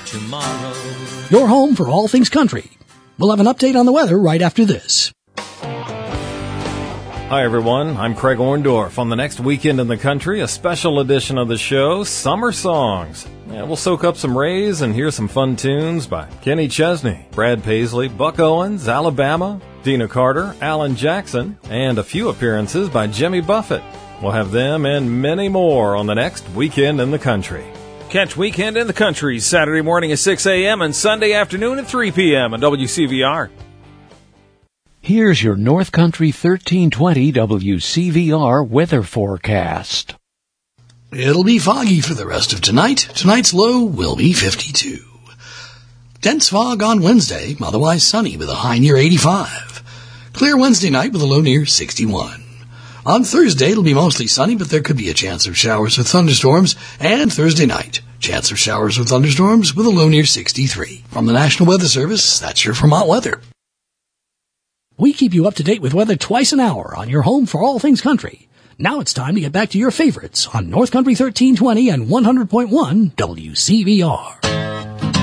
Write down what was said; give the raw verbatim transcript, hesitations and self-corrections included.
tomorrow. Your home for all things country. We'll have an update on the weather right after this. Hi, everyone. I'm Craig Orndorff. On the next Weekend in the Country, a special edition of the show, Summer Songs. Yeah, we'll soak up some rays and hear some fun tunes by Kenny Chesney, Brad Paisley, Buck Owens, Alabama, Dina Carter, Alan Jackson, and a few appearances by Jimmy Buffett. We'll have them and many more on the next Weekend in the Country. Catch Weekend in the Country Saturday morning at six a.m. and Sunday afternoon at three p.m. on W C V R. Here's your North Country thirteen twenty W C V R weather forecast. It'll be foggy for the rest of tonight. Tonight's low will be fifty-two. Dense fog on Wednesday, otherwise sunny with a high near eighty-five. Clear Wednesday night with a low near sixty-one. On Thursday, it'll be mostly sunny, but there could be a chance of showers with thunderstorms. And Thursday night, chance of showers with thunderstorms with a low near sixty-three. From the National Weather Service, that's your Vermont weather. We keep you up to date with weather twice an hour on your home for all things country. Now it's time to get back to your favorites on North Country thirteen twenty and one hundred point one W C V R.